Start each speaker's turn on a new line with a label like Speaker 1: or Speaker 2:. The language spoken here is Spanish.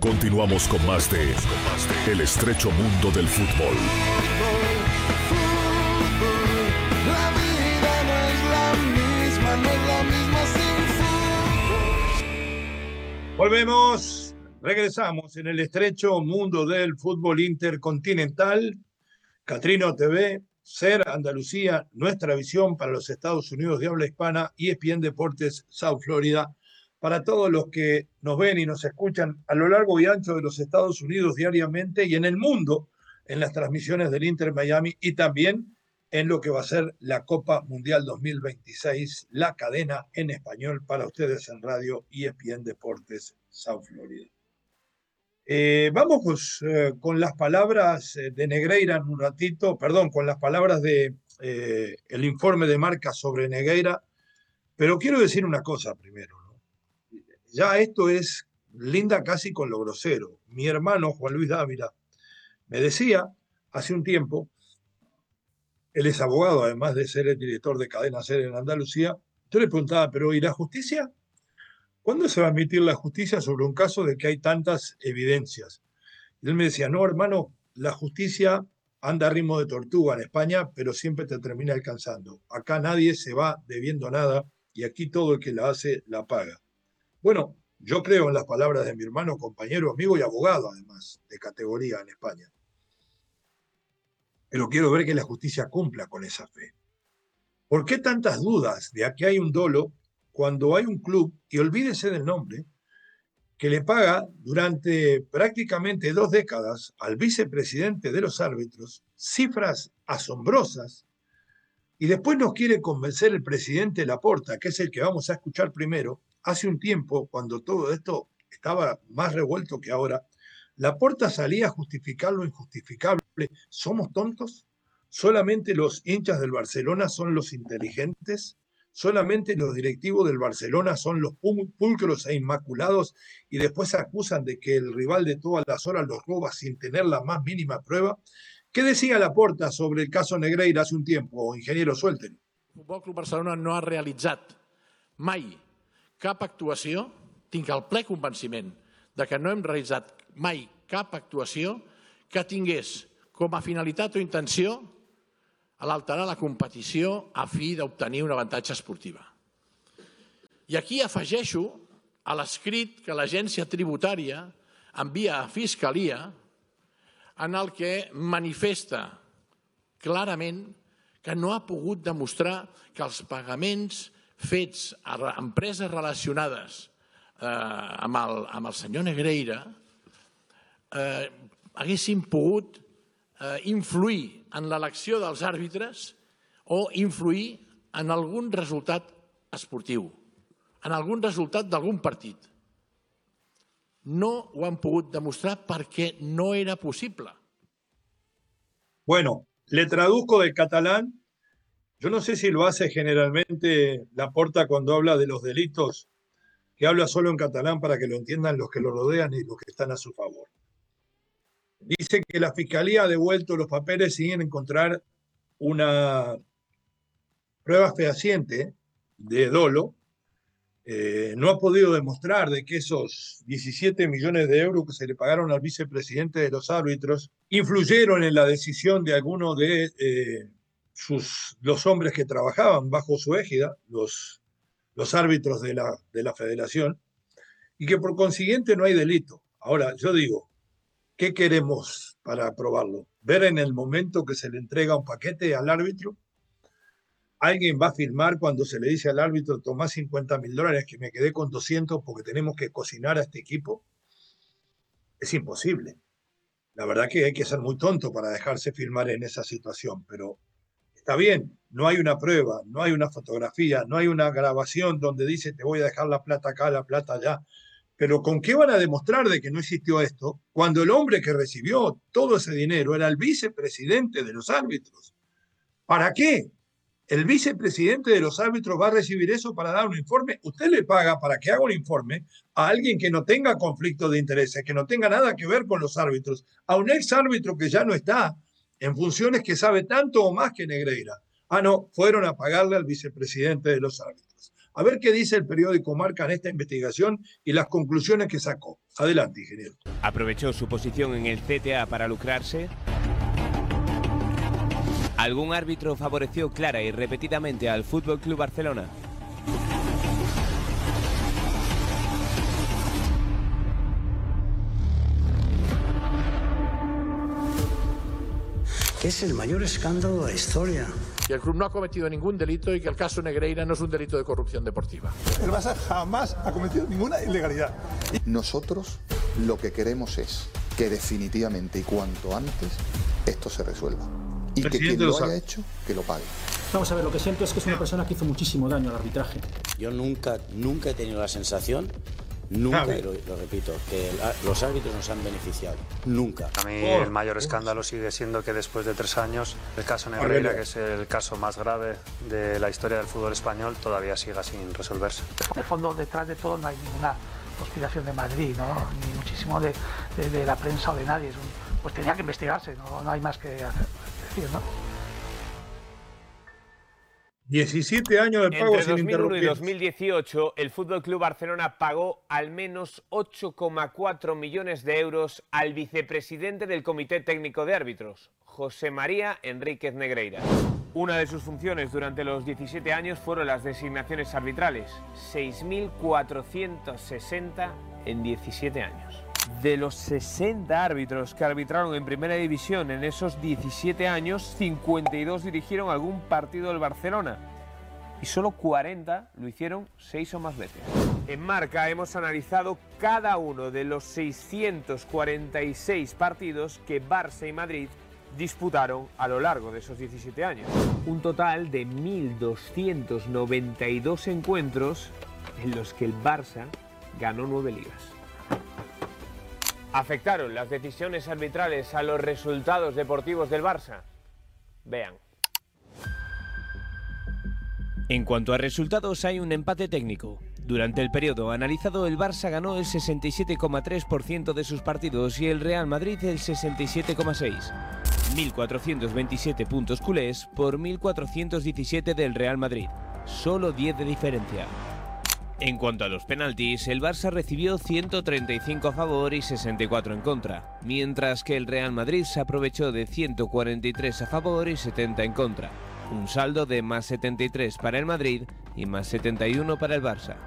Speaker 1: Continuamos con más de El estrecho mundo del fútbol.
Speaker 2: La vida no es la misma sin fútbol.
Speaker 3: Volvemos, regresamos en el estrecho mundo del fútbol intercontinental. Catrino TV, SER Andalucía, nuestra visión para los Estados Unidos de habla hispana y ESPN Deportes South Florida. Para todos los que nos ven y nos escuchan a lo largo y ancho de los Estados Unidos diariamente y en el mundo, en las transmisiones del Inter Miami y también en lo que va a ser la Copa Mundial 2026, la cadena en español para ustedes en radio ESPN Deportes South Florida. Vamos con las palabras de Negreira en un ratito, perdón, con las palabras de el informe de marca sobre Negreira, pero quiero decir una cosa primero, ¿no? Ya esto es linda casi con lo grosero. Mi hermano Juan Luis Dávila me decía hace un tiempo, él es abogado, además de ser el director de Cadena SER en Andalucía, yo le preguntaba, ¿pero y la justicia? ¿Cuándo se va a emitir la justicia sobre un caso de que hay tantas evidencias? Y él me decía, no, hermano, la justicia anda a ritmo de tortuga en España, pero siempre te termina alcanzando. Acá nadie se va debiendo nada y aquí todo el que la hace la paga. Bueno, yo creo en las palabras de mi hermano, compañero, amigo y abogado, además, de categoría en España. Pero quiero ver que la justicia cumpla con esa fe. ¿Por qué tantas dudas de a que hay un dolo cuando hay un club, y olvídese del nombre, que le paga durante prácticamente 2 décadas al vicepresidente de los árbitros cifras asombrosas, y después nos quiere convencer el presidente Laporta, que es el que vamos a escuchar primero? Hace un tiempo, cuando todo esto estaba más revuelto que ahora, Laporta salía a justificar lo injustificable. ¿Somos tontos? ¿Solamente los hinchas del Barcelona son los inteligentes? ¿Solamente los directivos del Barcelona son los pulcros e inmaculados y después acusan de que el rival de todas las horas los roba sin tener la más mínima prueba? ¿Qué decía Laporta sobre el caso Negreira hace un tiempo, ingeniero? Suéltelo.
Speaker 4: El Futbol Club Barcelona no ha realitzat mai cap actuació, tinc el ple convenciment de que no hem realitzat mai cap actuació que tingués com a finalitat o intenció a l'alterar la competició a fi d'obtenir un avantatge esportiva. I aquí afegeixo a l'escrit que l'agència tributària envia a Fiscalia en el que manifesta clarament que no ha pogut demostrar que els pagaments fets a empreses relacionades amb el senyor Negreira haguessin pogut influir en l'elecció dels àrbitres o influir en algun resultat esportiu, en algun resultat d'algun partit. No ho han pogut demostrar perquè no era possible.
Speaker 3: Bueno, le traduzco del catalán. Yo no sé si lo hace generalmente Laporta cuando habla de los delitos, que habla solo en catalán para que lo entiendan los que lo rodean y los que están a su favor. Dice que la Fiscalía ha devuelto los papeles sin encontrar una prueba fehaciente de dolo. No ha podido demostrar de que esos 17 millones de euros que se le pagaron al vicepresidente de los árbitros influyeron en la decisión de alguno de los hombres que trabajaban bajo su égida, los árbitros de la federación, y que por consiguiente no hay delito. Ahora, yo digo, ¿qué queremos para probarlo? ¿Ver en el momento que se le entrega un paquete al árbitro? ¿Alguien va a firmar cuando se le dice al árbitro, tomá $50.000 que me quedé con 200 porque tenemos que cocinar a este equipo? Es imposible. La verdad que hay que ser muy tonto para dejarse filmar en esa situación, pero está bien, no hay una prueba, no hay una fotografía, no hay una grabación donde dice te voy a dejar la plata acá, la plata allá. Pero ¿con qué van a demostrar de que no existió esto cuando el hombre que recibió todo ese dinero era el vicepresidente de los árbitros? ¿Para qué? El vicepresidente de los árbitros va a recibir eso para dar un informe. Usted le paga para que haga un informe a alguien que no tenga conflicto de intereses, que no tenga nada que ver con los árbitros, a un ex árbitro que ya no está en funciones, que sabe tanto o más que Negreira. Ah, no, fueron a pagarle al vicepresidente de los árbitros. A ver qué dice el periódico Marca en esta investigación y las conclusiones que sacó. Adelante, ingeniero.
Speaker 5: ¿Aprovechó su posición en el CTA para lucrarse? ¿Algún árbitro favoreció clara y repetidamente al Fútbol Club Barcelona?
Speaker 6: Es el mayor escándalo de la historia.
Speaker 4: Que el club no ha cometido ningún delito y que el caso Negreira no es un delito de corrupción deportiva.
Speaker 7: El Barça jamás ha cometido ninguna ilegalidad.
Speaker 8: Nosotros lo que queremos es que definitivamente y cuanto antes esto se resuelva. Y que quien lo haya hecho, que lo pague.
Speaker 9: Vamos a ver, lo que siento es que es una persona que hizo muchísimo daño al arbitraje.
Speaker 6: Yo nunca he tenido la sensación, nunca, y lo repito, que los árbitros nos han beneficiado. Nunca.
Speaker 10: A mí el mayor escándalo sigue siendo que después de 3 años el caso Negreira, que es el caso más grave de la historia del fútbol español, todavía siga sin resolverse.
Speaker 11: En el fondo, detrás de todo no hay ninguna conspiración de Madrid, ¿no? Ni muchísimo de la prensa o de nadie. Pues tenía que investigarse, no hay más que decir, ¿no?
Speaker 3: 17 años de pago sin
Speaker 5: Entre 2001 y
Speaker 3: interrumpir.
Speaker 5: 2018, el Fútbol Club Barcelona pagó al menos 8,4 millones de euros al vicepresidente del Comité Técnico de Árbitros, José María Enríquez Negreira. Una de sus funciones durante los 17 años fueron las designaciones arbitrales, 6.460 en 17 años. De los 60 árbitros que arbitraron en Primera División en esos 17 años, 52 dirigieron algún partido del Barcelona y solo 40 lo hicieron 6 o más veces. En Marca hemos analizado cada uno de los 646 partidos que Barça y Madrid disputaron a lo largo de esos 17 años. Un total de 1.292 encuentros en los que el Barça ganó 9 ligas. ¿Afectaron las decisiones arbitrales a los resultados deportivos del Barça? Vean. En cuanto a resultados, hay un empate técnico. Durante el periodo analizado, el Barça ganó el 67,3% de sus partidos y el Real Madrid el 67,6%. 1.427 puntos culés por 1.417 del Real Madrid. Solo 10 de diferencia. En cuanto a los penaltis, el Barça recibió 135 a favor y 64 en contra, mientras que el Real Madrid se aprovechó de 143 a favor y 70 en contra. Un saldo de más 73 para el Madrid y más 71 para el Barça.